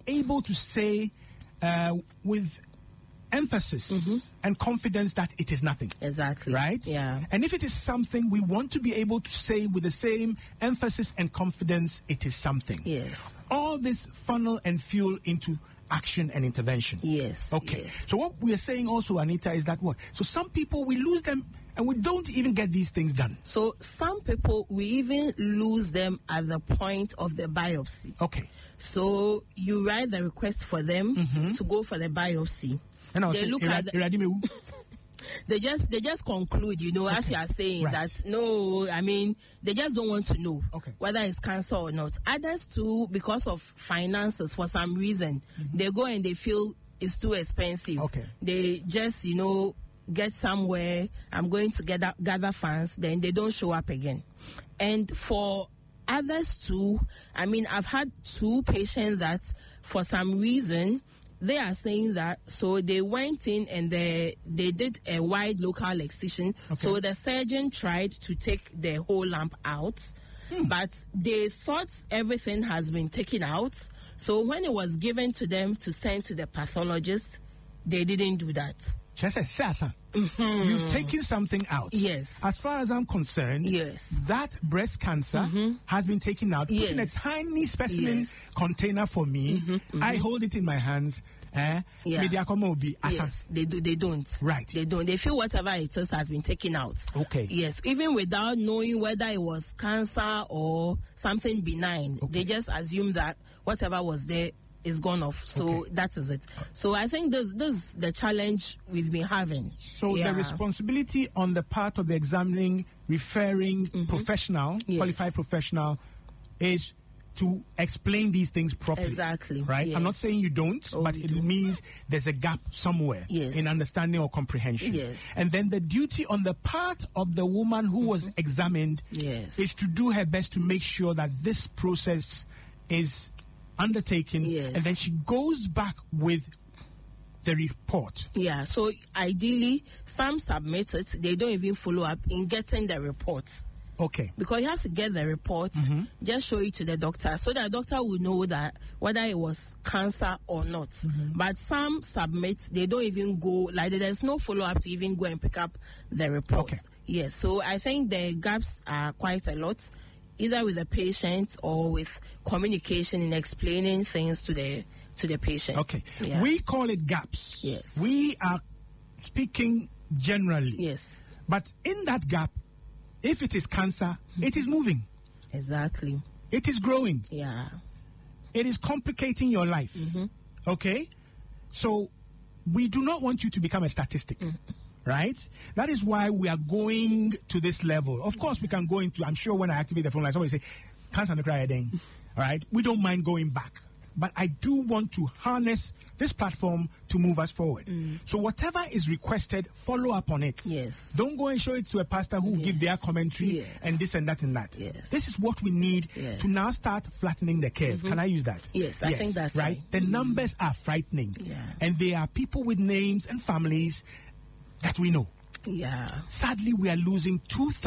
able to say with emphasis and confidence that it is nothing. Exactly. Right? Yeah. And if it is something, we want to be able to say with the same emphasis and confidence, it is something. Yes. All this funnel and fuel into action and intervention. Yes. Okay. Yes. So what we are saying also, Anita, is that what? So some people, we lose them and we don't even get these things done. So some people, we even lose them at the point of the biopsy. Okay. So you write the request for them to go for the biopsy. And I was They saying, look at they just conclude, as you are saying, Right. that no, I mean, they just don't want to know Okay. whether it's cancer or not. Others too, because of finances, for some reason, they go and they feel it's too expensive. Okay. They just, get somewhere, I'm going to gather funds, then they don't show up again. And for others too, I mean, I've had 2 patients that for some reason, they are saying that, so they went in and they did a wide local excision. Okay. So the surgeon tried to take the whole lump out, but they thought everything has been taken out. So when it was given to them to send to the pathologist, they didn't do that. You've taken something out. Yes. As far as I'm concerned, Yes. that breast cancer has been taken out, put in a Yes. tiny specimen Yes. container for me. I hold it in my hands. Yeah. Yes, they don't. Right. They don't. They feel whatever it is has been taken out. Okay. Yes, even without knowing whether it was cancer or something benign. Okay. They just assume that whatever was there is gone off. So Okay. that is it. So I think this is the challenge we've been having. So Yeah. the responsibility on the part of the examining, referring professional, Yes. qualified professional, is to explain these things properly. Exactly. Right? I'm not Yes. saying you don't, Oh, but we it do. means there's a gap somewhere Yes. in understanding or comprehension. Yes. And then the duty on the part of the woman who was examined Yes. is to do her best to make sure that this process is undertaken. Yes. And then she goes back with the report. Yeah, so ideally, some submit it, they don't even follow up in getting the reports. Okay. Because you have to get the report, just show it to the doctor, so that the doctor will know that whether it was cancer or not. But some submit, they don't even go, like there's no follow-up to even go and pick up the report. Okay. Yes, so I think the gaps are quite a lot, either with the patient or with communication in explaining things to the patient. Okay. Yeah. We call it gaps. Yes. We are speaking generally. Yes, But in that gap, if it is cancer, it is moving. exactly. It is growing. Yeah. It is complicating your life. Okay? So we do not want you to become a statistic. Right? That is why we are going to this level. Of course, we can go into, I'm sure when I activate the phone line, somebody say, cancer no cry then. All right? We don't mind going back. But I do want to harness this platform to move us forward. So whatever is requested, follow up on it. Yes. Don't go and show it to a pastor who will give their commentary Yes. and this and that and that. Yes. This is what we need Yes. to now start flattening the curve. Can I use that? Yes, I think that's right. right. The numbers are frightening. Yeah. And they are people with names and families that we know. Yeah. Sadly, we are losing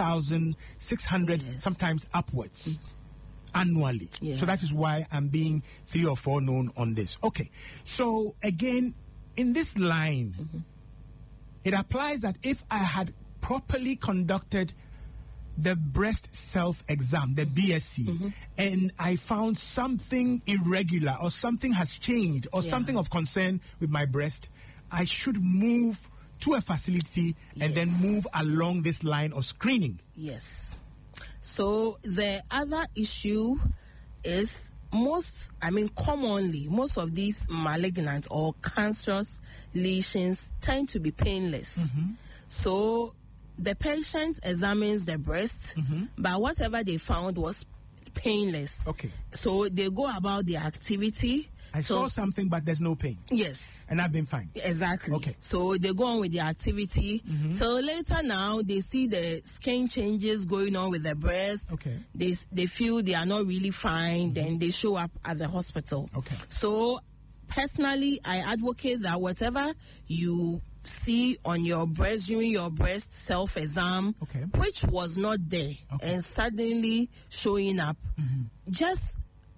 2,600, Yes. sometimes upwards, annually. Yeah. So that is why I'm being 3 or 4 known on this. Okay. So again, in this line, it applies that if I had properly conducted the breast self-exam, the BSc, and I found something irregular or something has changed or Yeah. something of concern with my breast, I should move to a facility and then Yes. move along this line of screening. Yes. So the other issue is commonly, most of these malignant or cancerous lesions tend to be painless. So the patient examines the breast, but whatever they found was painless. Okay. So they go about their activity. I saw something, but there's no pain. Yes. And I've been fine. Exactly. Okay. So they go on with their activity. So later now they see the skin changes going on with the breast. Okay. They feel they are not really fine. Then they show up at the hospital. Okay. So personally, I advocate that whatever you see on your breast during your breast self-exam, Okay. which was not there, Okay. and suddenly showing up, just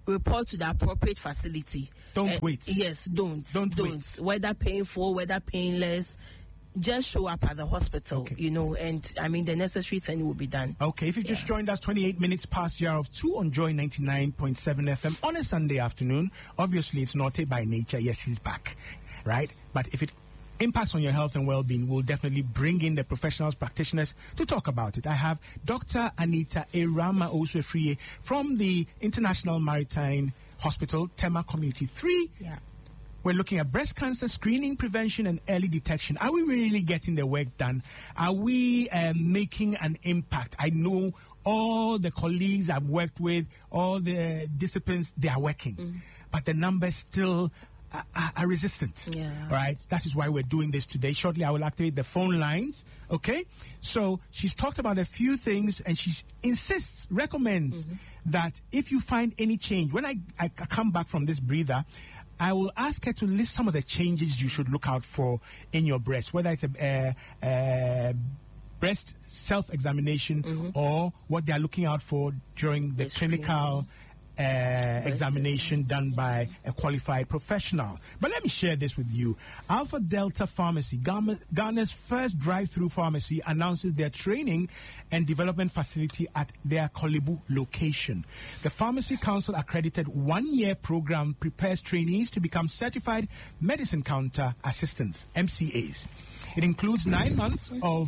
report to the appropriate facility. Don't wait. Yes, don't wait. Whether painful, whether painless, just show up at the hospital, Okay. you know, and I mean the necessary thing will be done. Okay, if you just joined us, 28 minutes past the hour of 2 on Joy 99.7 FM on a Sunday afternoon. Obviously, it's Norte by nature. Yes, he's back, right? But if it impacts on your health and well-being, we'll definitely bring in the professionals, practitioners to talk about it. I have Dr. Anita Erama Oswefrie from the International Maritime Hospital, Tema Community 3. Yeah. We're looking at breast cancer screening, prevention, and early detection. Are we really getting the work done? Are we making an impact? I know all the colleagues I've worked with, all the disciplines, they are working. But the numbers still are resistant. Yeah. Right? That is why we're doing this today. Shortly, I will activate the phone lines. Okay? So she's talked about a few things, and she recommends that if you find any change, when I come back from this breather, I will ask her to list some of the changes you should look out for in your breast, whether it's a breast self-examination or what they are looking out for during the clinical examination done by a qualified professional. But let me share this with you. Alpha Delta Pharmacy, Ghana's first drive-through pharmacy, announces their training and development facility at their Kolebu location. The Pharmacy Council accredited 1-year program prepares trainees to become certified medicine counter assistants, MCAs. It includes 9 months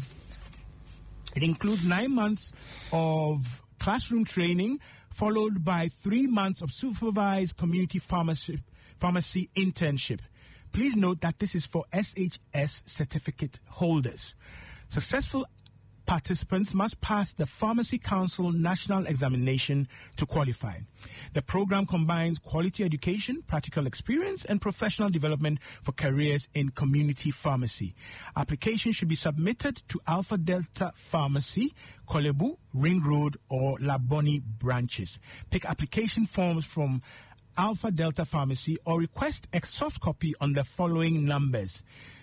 of classroom training, followed by 3 months of supervised community pharmacy internship. Please note that this is for SHS certificate holders. Successful participants must pass the Pharmacy Council National Examination to qualify. The program combines quality education, practical experience, and professional development for careers in community pharmacy. Applications should be submitted to Alpha Delta Pharmacy, Kolebu, Ring Road, or Laboni branches. Pick application forms from Alpha Delta Pharmacy or request a soft copy on the following numbers: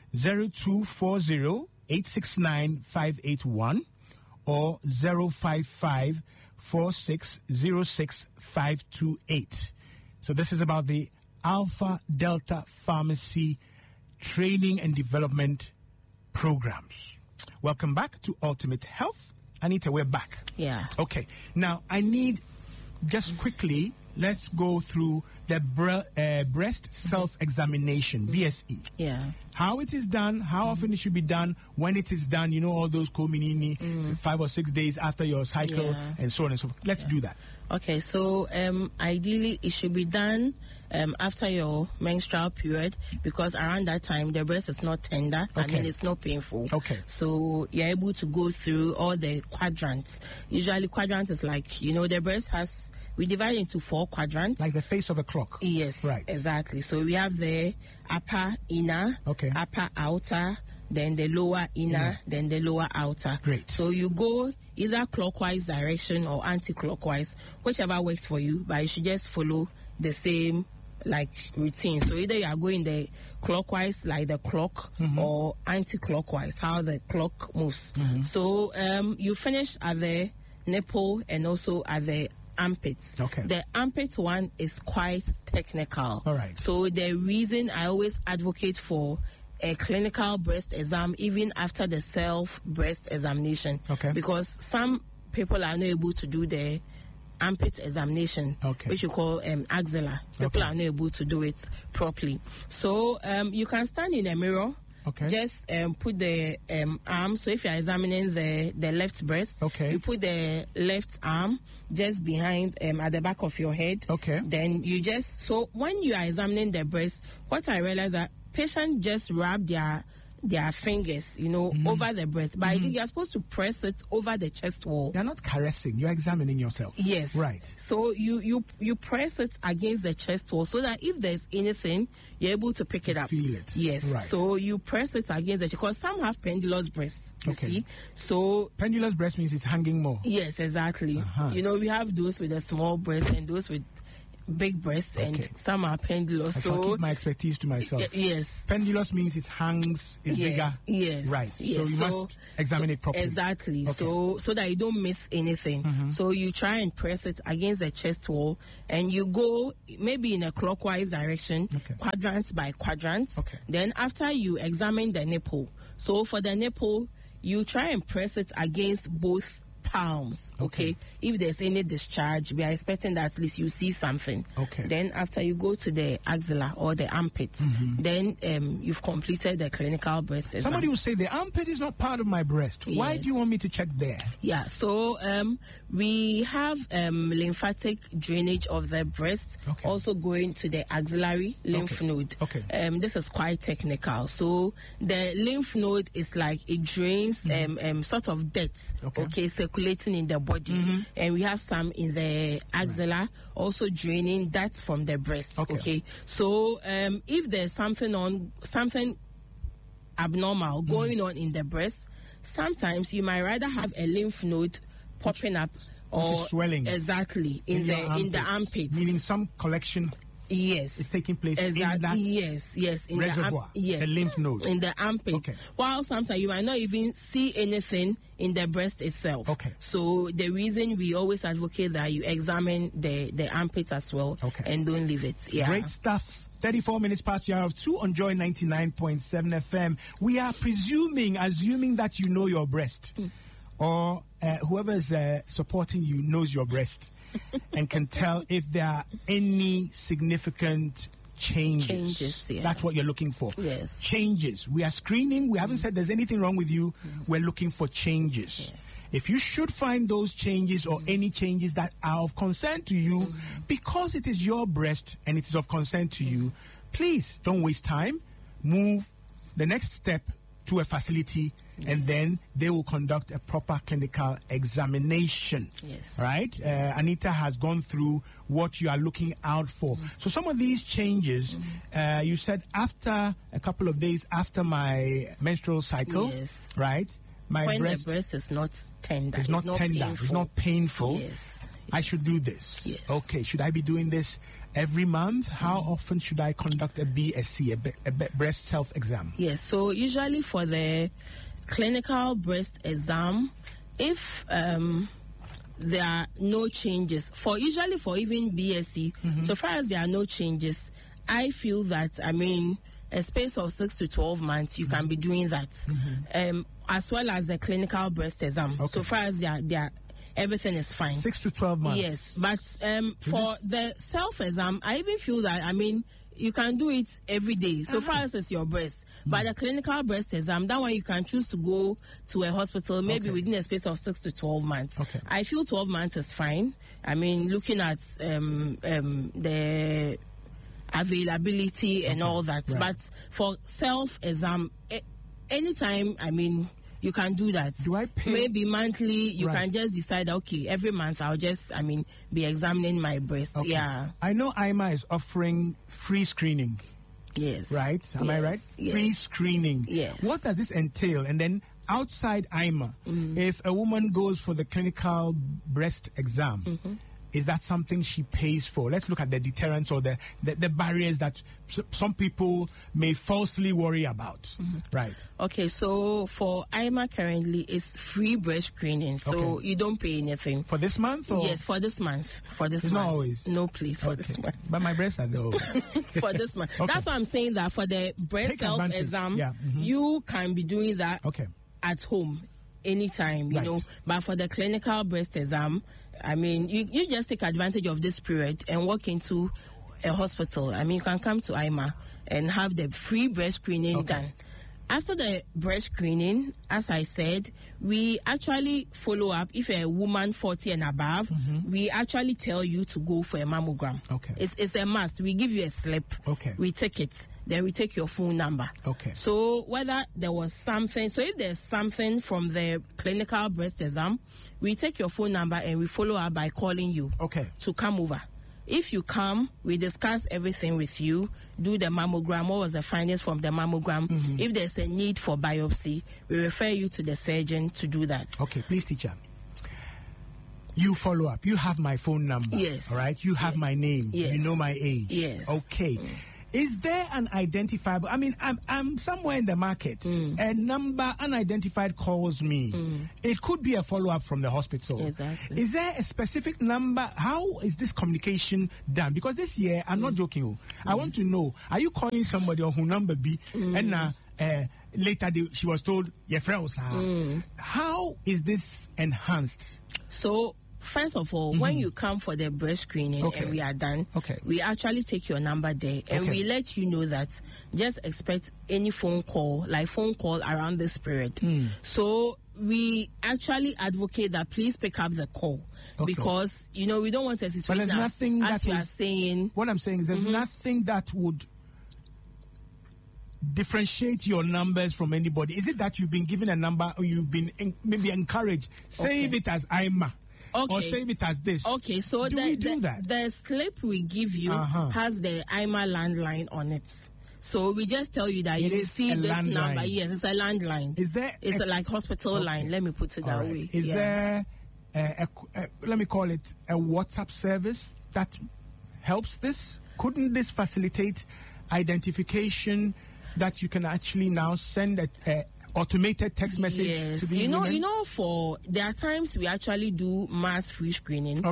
0240 869-581 or 055-4606-528. So this is about the Alpha Delta Pharmacy training and development programs. Welcome back to Ultimate Health. Anita, we're back. Yeah. Okay. Now, I need just quickly, let's go through the breast self-examination, BSE. Yeah. How it is done, how often it should be done, when it is done, you know, all those communini, 5 or 6 days after your cycle, and so on and so forth. Let's do that. Okay, so ideally it should be done after your menstrual period, because around that time the breast is not tender. Okay. I mean, it's not painful. Okay. So you're able to go through all the quadrants. Usually quadrants is like, you know, the breast has, we divide into 4 quadrants. Like the face of a clock. Yes, right. Exactly. So we have the upper inner, upper outer, then the lower inner, then the lower outer. Great. So you go either clockwise direction or anti-clockwise, whichever works for you, but you should just follow the same like routine. So either you are going the clockwise like the clock or anti-clockwise, how the clock moves. So you finish at the nipple and also at the armpits. Okay. The armpit one is quite technical. All right. So the reason I always advocate for a clinical breast exam even after the self breast examination. Okay. Because some people are not able to do the armpit examination, which you call axilla. People are not able to do it properly. So you can stand in a mirror. Okay. Just put the arm. So if you are examining the left breast, you put the left arm just behind at the back of your head. Okay. Then you just, so when you are examining the breast, what I realize that patients just rub their fingers, you know, over the breast. But I think you're supposed to press it over the chest wall. You're not caressing. You're examining yourself. Yes. Right. So you press it against the chest wall so that if there's anything, you're able to pick it up. Feel it. Yes. Right. So you press it against it because some have pendulous breasts, you see. So pendulous breast means it's hanging more. Yes, exactly. You know, we have those with a small breast and those with big breasts and some are pendulous. I shall keep my expertise to myself. Yes. Pendulous means it hangs, is bigger. Yes. Right. Yes. So you must examine it properly. Exactly. So that you don't miss anything. So you try and press it against the chest wall, and you go maybe in a clockwise direction, quadrants by quadrants. Then after you examine the nipple, so for the nipple, you try and press it against both palms. Okay. If there's any discharge, we are expecting that at least you see something. Then after you go to the axilla or the armpit, then you've completed the clinical breast exam. Somebody will say the armpit is not part of my breast. Why do you want me to check there? Yeah, so we have lymphatic drainage of the breast, also going to the axillary lymph node. This is quite technical. So the lymph node is like it drains sort of dirt, circulating in the body, and we have some in the axilla, also draining that from the breast. So if there's something abnormal going on in the breast, sometimes you might rather have a lymph node popping up or swelling in the armpit, meaning some collection is taking place in that in reservoir, the lymph node in the armpit. While sometimes you might not even see anything in the breast itself. So the reason we always advocate that you examine the armpits as well, and don't leave it. Great stuff. 34 minutes past the hour of 2 on Joy 99.7 FM. We are assuming that you know your breast, or whoever is supporting you knows your breast and can tell if there are any significant changes. That's what you're looking for. Changes. We are screening. We haven't said there's anything wrong with you. We're looking for changes. If you should find those changes or any changes that are of concern to you, because it is your breast and it is of concern to you, please don't waste time. Move the next step to a facility, and then they will conduct a proper clinical examination. Right? Anita has gone through what you are looking out for. So some of these changes, you said after a couple of days after my menstrual cycle, right? When the breast is not tender. It's not tender. Painful. It's not painful. I should do this. Okay. Should I be doing this every month? How often should I conduct a BSC, a breast self-exam? So usually for the clinical breast exam, if there are no changes, for even BSC, so far as there are no changes, I feel that, a space of 6 to 12 months, you can be doing that. As well as the clinical breast exam. So far as everything is fine. 6 to 12 months. Yes, but for the self-exam, I even feel that, you can do it every day, so far as it's your breast. But the clinical breast exam, that one you can choose to go to a hospital, maybe within a space of 6 to 12 months. I feel 12 months is fine. Looking at the availability and all that. But for self-exam, anytime, you can do that. Do I pay? Maybe monthly, you can just decide, okay, every month I'll just, be examining my breast. I know IMA is offering free screening. Right? Am I right? Free screening. What does this entail? And then outside IMA, if a woman goes for the clinical breast exam, is that something she pays for? Let's look at the deterrents or the barriers that some people may falsely worry about. Right. Okay, so for IMA currently, it's free breast screening, so you don't pay anything. For this month? Or? Yes, for this month. It's not always? No, please, for this month. But my breasts are low. For this month. That's why I'm saying that for the breast self-exam, you can be doing that at home anytime, you know. But for the clinical breast exam, you just take advantage of this period and walk into a hospital. You can come to IMA and have the free breast screening done. After the breast screening, as I said, we actually follow up. If a woman 40 and above, we actually tell you to go for a mammogram. It's a must. We give you a slip. We take it. Then we take your phone number. So whether there was something, so if there's something from the clinical breast exam, we take your phone number and we follow up by calling you to come over. If you come, we discuss everything with you, do the mammogram, what was the findings from the mammogram. If there's a need for biopsy, we refer you to the surgeon to do that. Okay, please, teacher. You follow up. You have my phone number. Yes. All right. You have my name. Yes. You know my age. Yes. Okay. Is there an identifiable? I mean, I'm somewhere in the market. A number unidentified calls me. It could be a follow-up from the hospital. Exactly. Is there a specific number? How is this communication done? Because this year, I'm not joking. I want to know: are you calling somebody or who number be? And later she was told, "Your friend." How is this enhanced? So, first of all, when you come for the breast screening and we are done, we actually take your number there and we let you know that just expect any phone call around this period. So we actually advocate that please pick up the call because, we don't want a situation as you are saying. What I'm saying is there's nothing that would differentiate your numbers from anybody. Is it that you've been given a number or you've been maybe encouraged? Save it as IMA. Or save it as this. Okay, so the slip we give you has the IMA landline on it. So we just tell you that you will see this number. Yes, it's a landline. It's like hospital line. Let me put it that way. Is there let me call it a WhatsApp service that helps this? Couldn't this facilitate identification that you can actually now send a automated text message to the women? There are times we actually do mass free screening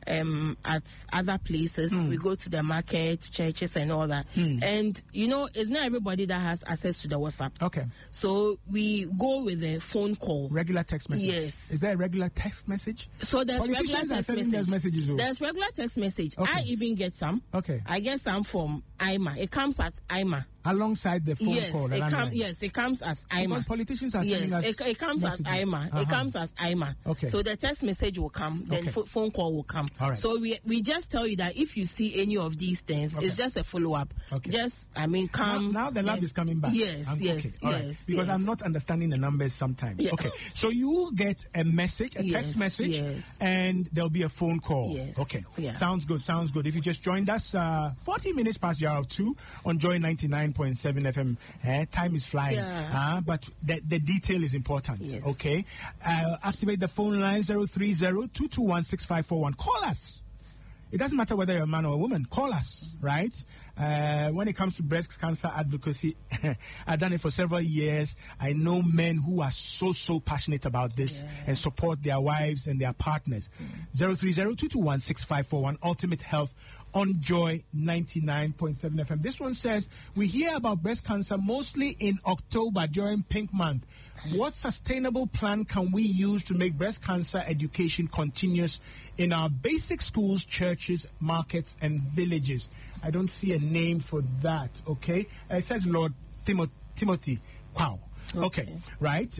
at other places. We go to the market, churches and all that. And it's not everybody that has access to the WhatsApp. So we go with a phone call. Regular text message. Yes. Is there a regular text message? So there's regular text message. There's regular text message. I even get some. I get some from IMA. It comes as IMA. Alongside the phone call. It comes as IMA. Because politicians are sending us it comes messages. As IMA. It comes as IMA. So the text message will come, then phone call will come. So we just tell you that if you see any of these things, it's just a follow-up. Just, come. Now the lab is coming back. Yes. Because I'm not understanding the numbers sometimes. Okay. So you will get a message, a text message, and there'll be a phone call. Okay. Sounds good. If you just joined us, 40 minutes past the hour of 2 on Joy 99.7 FM. Time is flying. But the detail is important. Okay. Activate the phone line 030-221-6541. Call us. It doesn't matter whether you're a man or a woman. Call us, right? When it comes to breast cancer advocacy, I've done it for several years. I know men who are so passionate about this and support their wives and their partners. 030-221-6541. Ultimate Health on Joy 99.7 FM. This one says, we hear about breast cancer mostly in October during Pink Month. What sustainable plan can we use to make breast cancer education continuous in our basic schools, churches, markets, and villages? I don't see a name for that, okay? It says Lord Timothy. Wow. Okay. Right.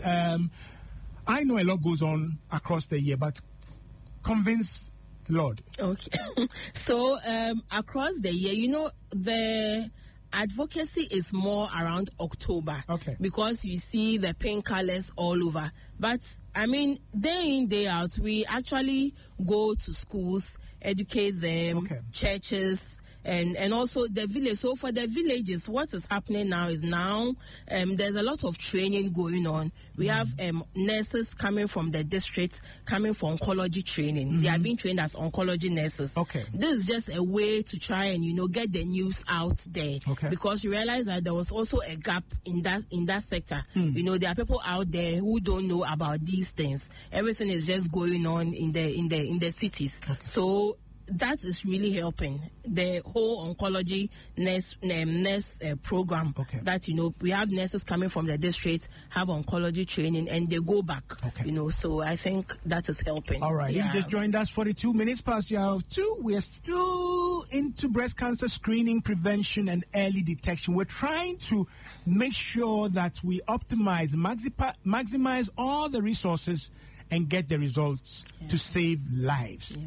I know a lot goes on across the year, but convince Lord. Okay. So across the year, the advocacy is more around October. Because you see the pink colors all over. But, day in, day out, we actually go to schools, educate them, churches, and also the village. So for the villages, what is happening now is there's a lot of training going on. We have nurses coming from the districts, coming for oncology training. They are being trained as oncology nurses. This is just a way to try and, get the news out there. Because you realize that there was also a gap in that sector. There are people out there who don't know about these things. Everything is just going on in the cities. So that is really helping the whole oncology nurse program. That we have nurses coming from the district, have oncology training, and they go back. So I think that is helping. All right, you just joined us 42 minutes past the hour of 2. We are still into breast cancer screening, prevention, and early detection. We're trying to make sure that we optimize, maximize all the resources and get the results to save lives.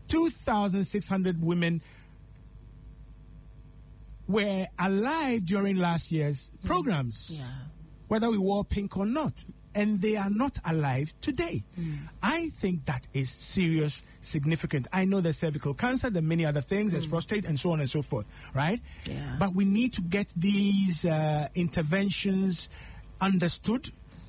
2,600 women were alive during last year's programs, whether we wore pink or not, and they are not alive today. I think that is serious, significant. I know there's cervical cancer, there are many other things, there's prostate, and so on and so forth, right? But we need to get these interventions understood,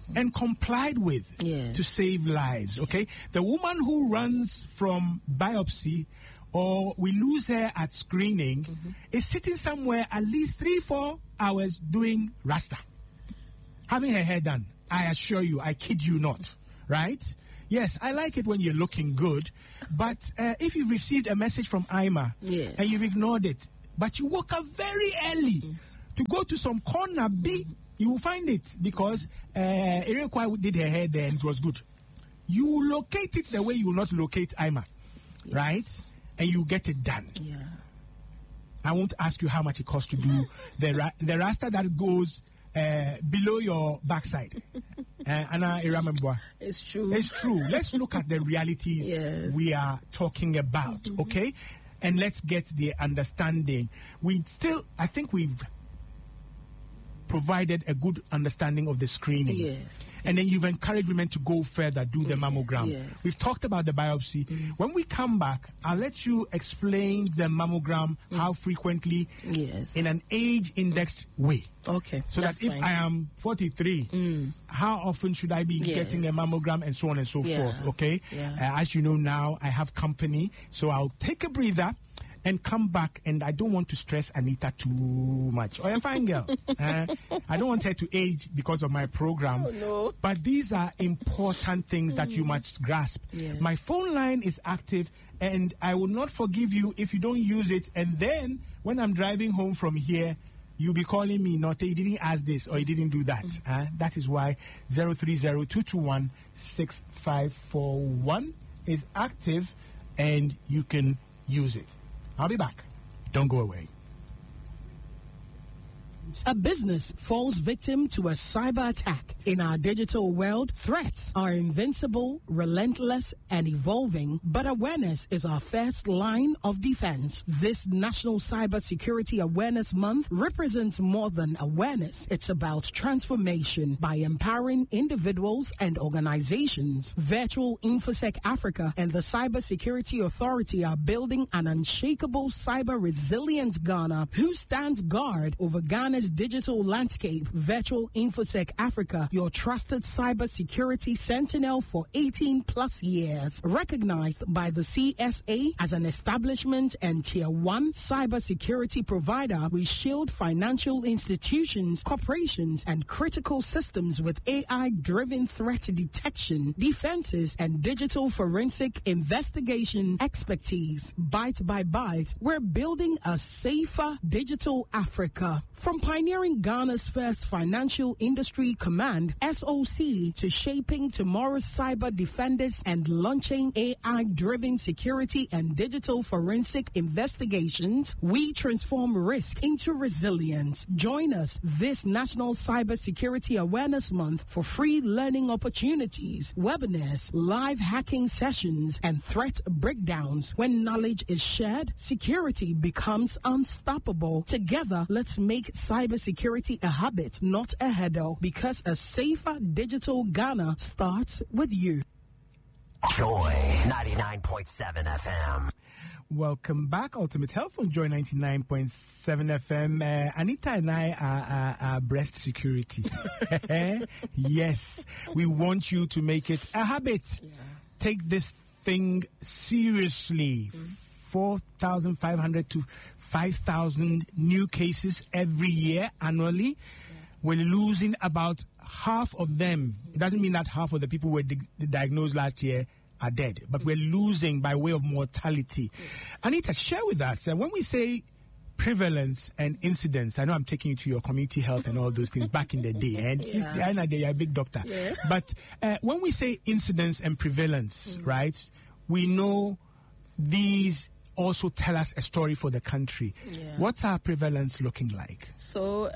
and complied with to save lives, okay? The woman who runs from biopsy or we lose her at screening is sitting somewhere at least 3-4 hours doing Rasta, having her hair done. I assure you, I kid you not, right? Yes, I like it when you're looking good, but if you've received a message from IMA and you've ignored it, but you woke up very early to go to some corner B, you will find it because Erekwa did her hair there and it was good. You locate it the way you will not locate IMA, right? And you get it done. Yeah. I won't ask you how much it costs to do the Rasta that goes below your backside. Anna Iramambwa. It's true. It's true. Let's look at the realities we are talking about, okay? And let's get the understanding. I think we've provided a good understanding of the screening. Yes. And then you've encouraged women to go further, do the mammogram. Yes. We've talked about the biopsy. When we come back, I'll let you explain the mammogram, how frequently, in an age-indexed way. Okay. So that if I am 43, how often should I be getting a mammogram and so on and so forth, okay? As you know now, I have company, so I'll take a breather and come back, and I don't want to stress Anita too much. Oh, you're fine, girl. I don't want her to age because of my program. Oh, no. But these are important things that you must grasp. Yes. My phone line is active, and I will not forgive you if you don't use it. And then when I'm driving home from here, you'll be calling me, not you didn't ask this or you didn't do that. That is why 030-221-6541 is active, and you can use it. I'll be back. Don't go away. A business falls victim to a cyber attack. In our digital world, threats are invincible, relentless, and evolving, but awareness is our first line of defense. This National Cybersecurity Awareness Month represents more than awareness. It's about transformation by empowering individuals and organizations. Virtual InfoSec Africa and the Cybersecurity Authority are building an unshakable cyber resilient Ghana who stands guard over Ghana's digital landscape. Virtual InfoSec Africa, your trusted cybersecurity sentinel for 18 plus years. Recognized by the CSA as an establishment and tier 1 cybersecurity provider, we shield financial institutions, corporations, and critical systems with AI-driven threat detection, defenses, and digital forensic investigation expertise. Byte by byte, we're building a safer digital Africa. From pioneering Ghana's first financial industry command, SOC, to shaping tomorrow's cyber defenders and launching AI-driven security and digital forensic investigations, we transform risk into resilience. Join us this National Cybersecurity Awareness Month for free learning opportunities, webinars, live hacking sessions, and threat breakdowns. When knowledge is shared, security becomes unstoppable. Together, let's make cybersecurity a habit, not a hurdle, because a safer digital Ghana starts with you. Joy 99.7 FM. Welcome back. Ultimate Health on Joy 99.7 FM. Anita and I are breast security. Yes, we want you to make it a habit. Take this thing seriously. 4,500 to 5,000 new cases every year annually. We're losing about half of them. It doesn't mean that half of the people who were diagnosed last year are dead, but we're losing by way of mortality. Anita, share with us, when we say prevalence and incidence, I know I'm taking you to your community health and all those things back in the day, and I know you're a big doctor. But when we say incidence and prevalence, right, we know these also tell us a story for the country. What's our prevalence looking like? So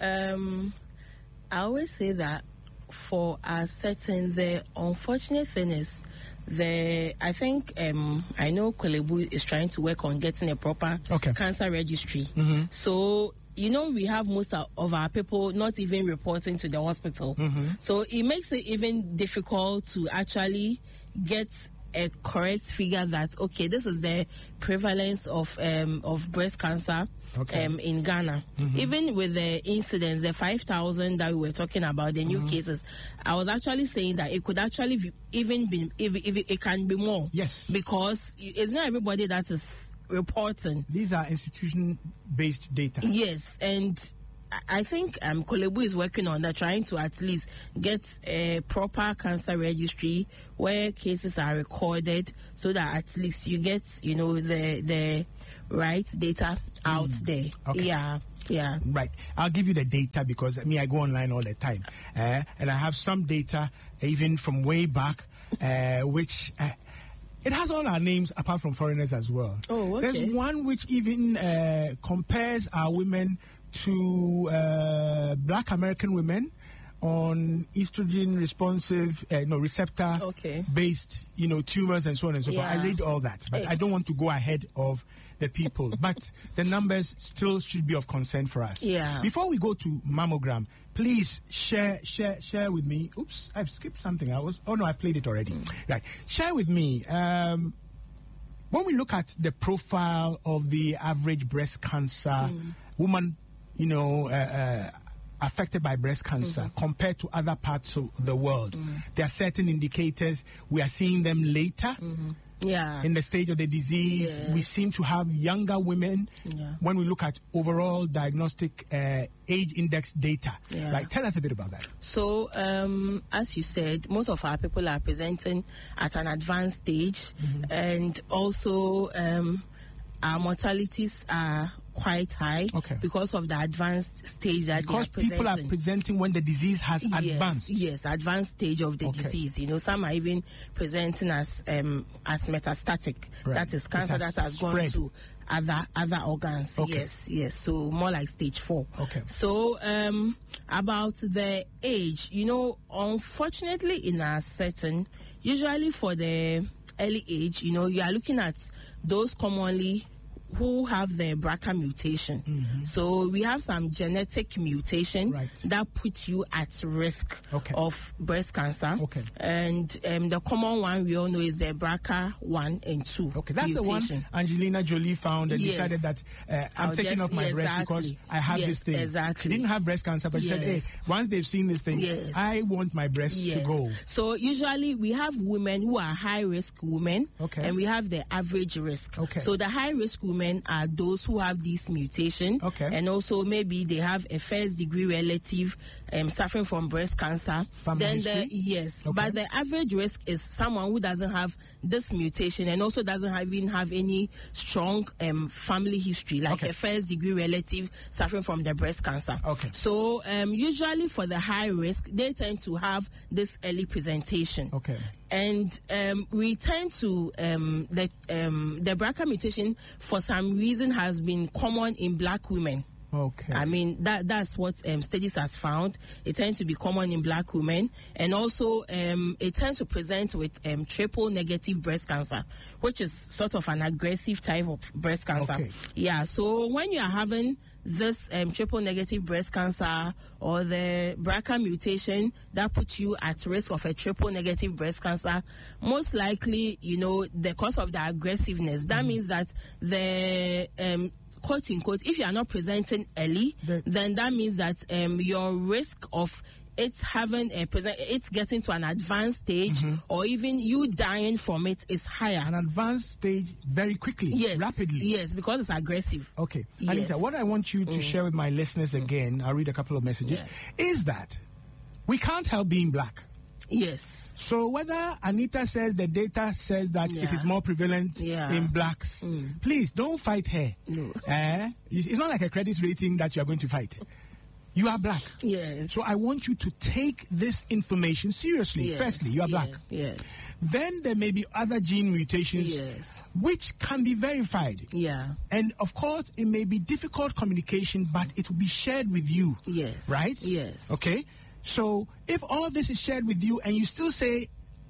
I always say that for a certain, the unfortunate thing is I think I know Kwelebu is trying to work on getting a proper cancer registry. So we have most of our people not even reporting to the hospital. So it makes it even difficult to actually get a correct figure that okay, this is the prevalence of breast cancer in Ghana. Even with the incidence, the 5,000 that we were talking about, the new cases, I was actually saying that it could actually even be, if it can be more. Yes. Because it's not everybody that is reporting. These are institution-based data. Yes, and I think Kolebu is working on that, trying to at least get a proper cancer registry where cases are recorded, so that at least you get, the right data out there. Okay. Yeah. Right. I'll give you the data because I go online all the time, and I have some data even from way back, which. It has all our names apart from foreigners as well. Oh, okay. There's one which even compares our women to black American women on estrogen responsive, receptor based, tumors and so on and so forth. I read all that, but I don't want to go ahead of the people. But the numbers still should be of concern for us. Yeah. Before we go to mammogram, please share with me. Oops, I've skipped something. I've played it already. Right. Share with me. When we look at the profile of the average breast cancer woman, affected by breast cancer compared to other parts of the world, there are certain indicators. We are seeing them later. In the stage of the disease. Yes. We seem to have younger women when we look at overall diagnostic age index data. Right? Tell us a bit about that. So, as you said, most of our people are presenting at an advanced stage, and also our mortalities are quite high because of the advanced stage that they are presenting. Because people are presenting when the disease has advanced. Yes, advanced stage of the disease. Some are even presenting as metastatic. Right. That is cancer that has gone to other organs. Yes. So more like stage 4. So about the age, unfortunately in our setting, usually for the early age, you are looking at those commonly who have the BRCA mutation. So we have some genetic mutation that puts you at risk of breast cancer. And the common one we all know is the BRCA 1 and 2 That's mutation. the one Angelina Jolie found and decided that I'm taking off my breast because I have this thing. Exactly. She didn't have breast cancer, but she said, hey, once they've seen this thing, I want my breast to go. So usually we have women who are high-risk women, and we have the average risk. So the high-risk women are those who have this mutation, and also maybe they have a first-degree relative suffering from breast cancer. But the average risk is someone who doesn't have this mutation and also doesn't even have any strong family history, like a first-degree relative suffering from the breast cancer. So usually for the high risk, they tend to have this early presentation. And we tend to the BRCA mutation for some reason has been common in black women. I mean that's what studies has found. It tends to be common in black women, and also it tends to present with triple negative breast cancer, which is sort of an aggressive type of breast cancer. So when you are having this triple negative breast cancer or the BRCA mutation that puts you at risk of a triple negative breast cancer, most likely, the cause of the aggressiveness, that means that the quote unquote, if you are not presenting early, then that means that your risk of it's getting to an advanced stage, or even you dying from it is higher. An advanced stage very quickly, rapidly. Yes, because it's aggressive. Anita, what I want you to share with my listeners again, I'll read a couple of messages, is that we can't help being black. Yes. So whether Anita says the data says that it is more prevalent in blacks, please don't fight her. No. It's not like a credit rating that you are going to fight. You are black. Yes. So I want you to take this information seriously. Firstly, you are black. Yes. Then there may be other gene mutations which can be verified. And of course, it may be difficult communication, but it will be shared with you. Yes. Right? Yes. Okay? So if all this is shared with you and you still say,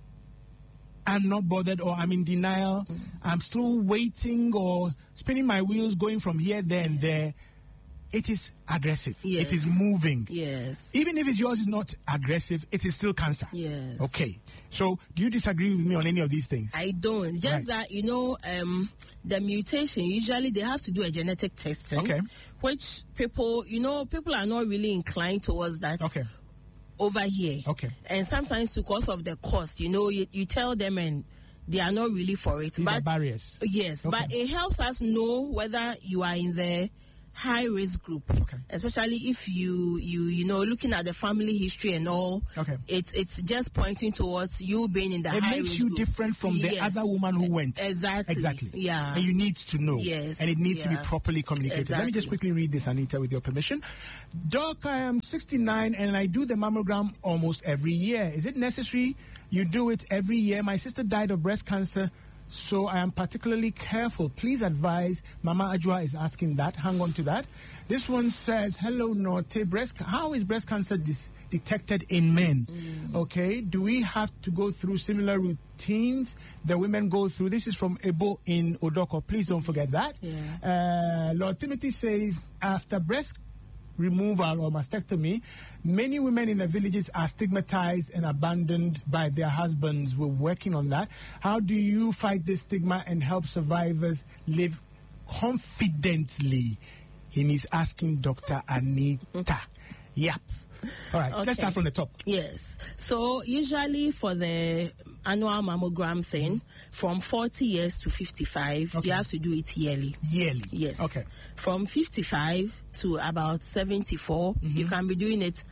I'm not bothered, or I'm in denial, I'm still waiting or spinning my wheels going from here, there, and there, it is aggressive. Yes. It is moving. Yes. Even if yours is not aggressive, it is still cancer. Yes. Okay. So, do you disagree with me on any of these things? I don't. Just Right. that, the mutation, usually they have to do a genetic testing. Okay. Which people are not really inclined towards that. Okay. Over here. Okay. And sometimes because of the cost, you tell them and they are not really for it. These are barriers. Yes, Okay. but it helps us know whether you are in the high risk group, Okay. especially if you looking at the family history and all. Okay. It's just pointing towards you being in the It high makes risk you group. different from the Yes. other woman who went. Exactly. Yeah. And you need to know. Yes. And it needs to be Yeah. properly communicated. Let me just Exactly. quickly read this, Anita, with your permission. Doc, I am 69 and I do the mammogram almost every year. Is it necessary you do it every year? My sister died of breast cancer, so I am particularly careful. Please advise. Mama Ajwa is asking that. Hang on to that. This one says, hello, Norte. How is breast cancer detected in men? Okay. Do we have to go through similar routines the women go through? This is from Ebo in Odoko. Please don't forget that. Yeah. Lord Timothy says, after breast removal or mastectomy, many women in the villages are stigmatized and abandoned by their husbands. We're working on that. How do you fight this stigma and help survivors live confidently? And he's asking Dr. Anita. Yep. All right, Okay. let's start from the top. Yes. So usually for the annual mammogram thing, from 40 years to 55, Okay. you have to do it yearly. Yearly. Yes. Okay. From 55 to about 74, you can be doing it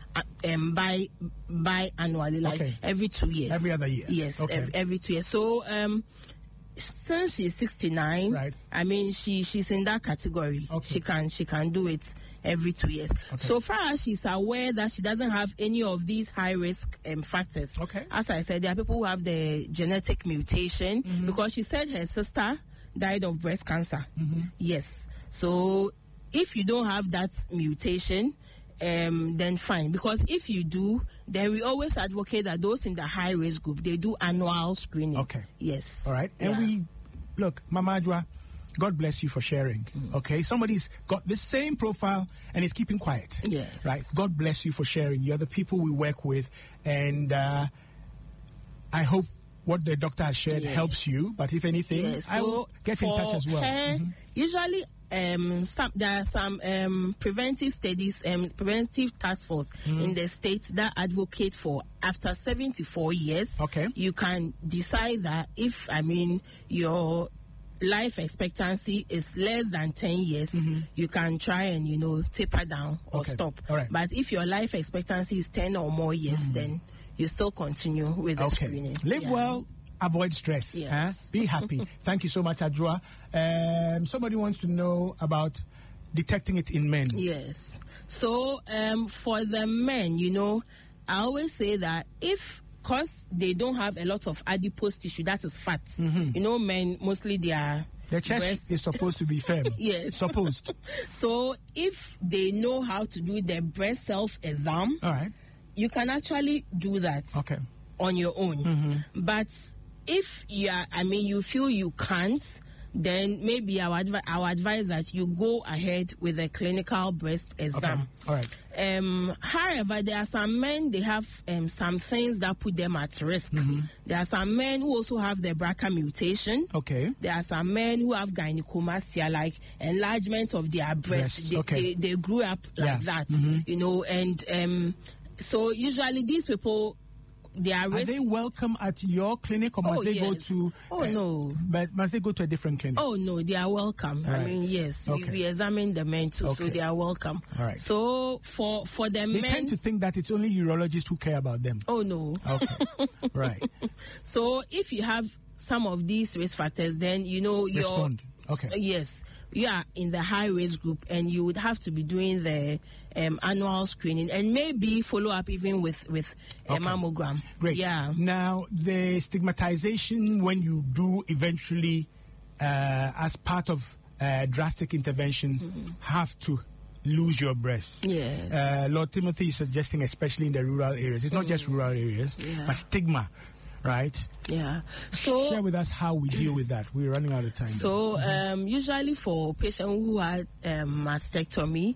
bi-annually, like Okay. every 2 years. Every other year. Yes, Okay. every 2 years. So since she's 69, Right. I mean she's in that category. Okay. She can do it every 2 years. So far as she's aware that she doesn't have any of these high risk factors. Okay. As I said, there are people who have the genetic mutation, because she said her sister died of breast cancer. Yes. So if you don't have that mutation, then fine. Because if you do, then we always advocate that those in the high risk group, they do annual screening. Okay. Yes. All right. And look, Mama Ajwa, God bless you for sharing. Okay. Somebody's got the same profile and is keeping quiet. Yes. Right. God bless you for sharing. You're the people we work with. And I hope what the doctor has shared Yes. helps you. But if anything, Yes. I will get in touch as well. Usually, there are some preventive studies, preventive task force in the states that advocate for after 74 years. Okay. You can decide that if, your life expectancy is less than 10 years, you can try and, taper down or Okay. stop. All right. But if your life expectancy is 10 or more years, then you still continue with the Okay. screening. Live Yeah. well, avoid stress. Yes. Be happy. Thank you so much, Ajwa. Somebody wants to know about detecting it in men. Yes. So for the men, I always say that because they don't have a lot of adipose tissue, that is fat. Men mostly their chest breast is supposed to be firm. Yes. Supposed. So if they know how to do the breast self exam, All right. you can actually do that Okay. on your own. But if you feel you can't, then maybe I would advise that you go ahead with a clinical breast exam. All right. However, there are some men, they have some things that put them at risk. There are some men who also have the BRCA mutation. Okay. There are some men who have gynecomastia, like enlargement of their breast. Breast, okay. They grew up like Yeah. that, and so usually these people, they are Are they welcome at your clinic, or must they go yes. to? No. But must they go to a different clinic? Oh no, they are welcome. Right. Yes, Okay. we examine the men too, so Okay. they are welcome. All right. So for the They men, tend to think that it's only urologists who care about them. oh no. Okay. Right. So if you have some of these risk factors, then you're Respond. Okay. Yes, you are in the high risk group, and you would have to be doing the annual screening and maybe follow up even with a mammogram. Great. Yeah. Now, the stigmatization when you do eventually, as part of drastic intervention, have to lose your breast. Yes. Lord Timothy is suggesting, especially in the rural areas. It's not just rural areas, Yeah. but stigma. right? Yeah. Share with us how we deal with that. We're running out of time. So, usually for patients who had mastectomy,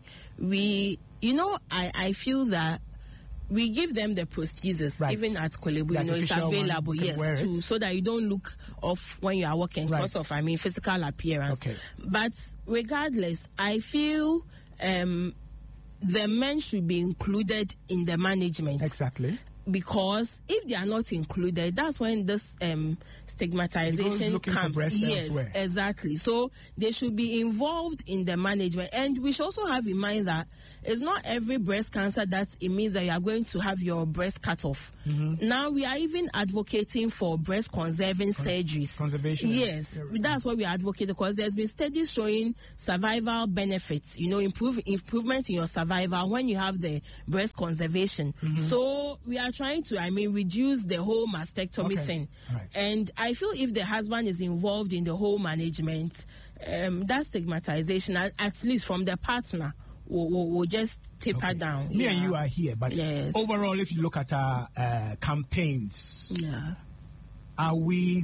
I feel that we give them the prosthesis, right. even at Kolebu, it's available, so that you don't look off when you are walking because of, physical appearance. Okay. But regardless, I feel the men should be included in the management. Exactly. Because if they are not included, that's when this stigmatization comes. Yes, elsewhere. Exactly. So they should be involved in the management. And we should also have in mind that it's not every breast cancer that it means that you are going to have your breast cut off. Mm-hmm. Now we are even advocating for breast conserving surgeries. Conservation. Yes, that's what we are advocating, because there's been studies showing survival benefits, improvement in your survival when you have the breast conservation. Mm-hmm. So we are trying to, reduce the whole mastectomy thing. Right. And I feel if the husband is involved in the whole management, that stigmatization, at least from the partner, will just taper down. Me and you are here, but overall, if you look at our campaigns, are we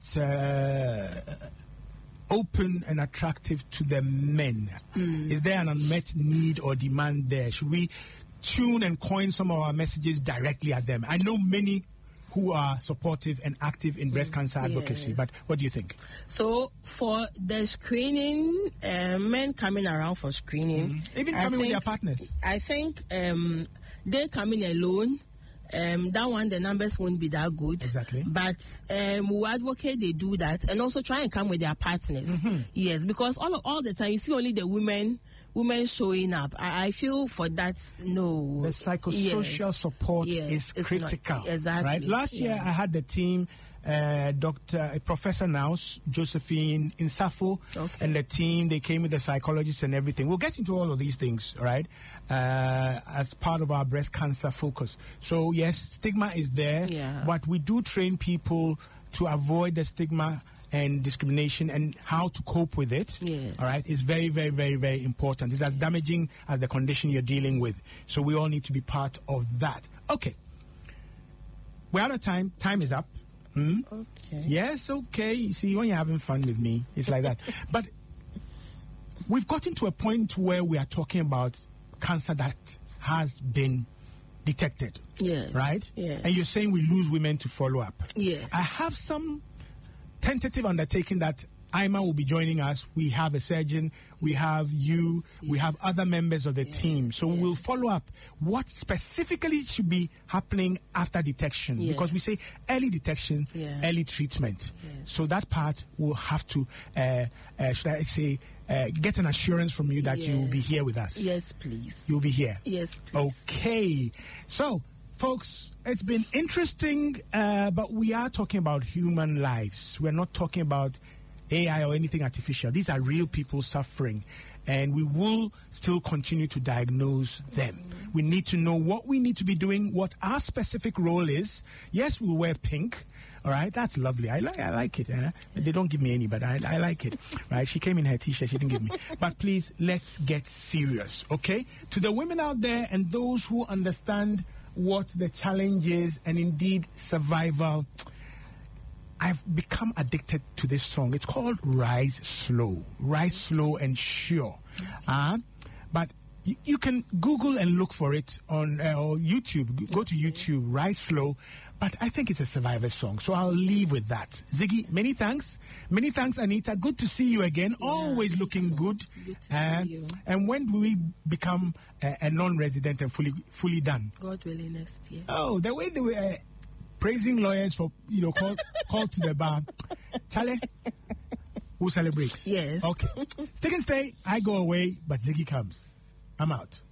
that open and attractive to the men? Is there an unmet need or demand there? Should we tune and coin some of our messages directly at them? I know many who are supportive and active in breast cancer advocacy, but what do you think? So for the screening, men coming around for screening, even coming with their partners, I think they coming alone. That one, the numbers won't be that good. Exactly. But we advocate they do that, and also try and come with their partners. Mm-hmm. Yes, because all the time you see only the women showing up. I feel for that, no. The psychosocial support is critical. Exactly. Right? Last year I had the team, Professor Naus, Josephine Insafo, and the team. They came with the psychologists and everything. We'll get into all of these things, right? As part of our breast cancer focus. So yes, stigma is there, but we do train people to avoid the stigma and discrimination and how to cope with it. Yes. All right, it's very, very, very, very important. It's as damaging as the condition you're dealing with. So we all need to be part of that. Okay. We're out of time. Time is up. Okay. Yes, okay. You see, when you're having fun with me, it's like that. But we've gotten to a point where we are talking about cancer that has been detected. Yes. Right? Yes. And you're saying we lose women to follow up. Yes. I have some tentative undertaking that Ima will be joining us. We have a surgeon, we have you, we have other members of the team. So we'll follow up what specifically should be happening after detection. Because we say early detection, early treatment. Yes. So that part will have to, should I say, get an assurance from you that you will be here with us. Yes, please. You'll be here. Yes, please. Okay. So, folks, it's been interesting, but we are talking about human lives. We're not talking about AI or anything artificial. These are real people suffering, and we will still continue to diagnose them. We need to know what we need to be doing, what our specific role is. Yes, we'll wear pink. All right, that's lovely. I like it. They don't give me any, but I like it. Right? She came in her T-shirt. She didn't give me. But please, let's get serious, okay? To the women out there and those who understand what the challenge is and indeed survival, I've become addicted to this song. It's called Rise Slow. Rise Slow and Sure. But you can Google and look for it on or YouTube. Go to YouTube, Rise Slow. But I think it's a survivor song, so I'll leave with that. Ziggy, many thanks. Many thanks, Anita. Good to see you again. Always looking good. Good to see you. And when do we become a non-resident and fully done? God willing, next year. Oh, the way they were praising lawyers for, called to the bar. Charlie, we'll celebrate. Yes. Okay. Stick and stay. I go away, but Ziggy comes. I'm out.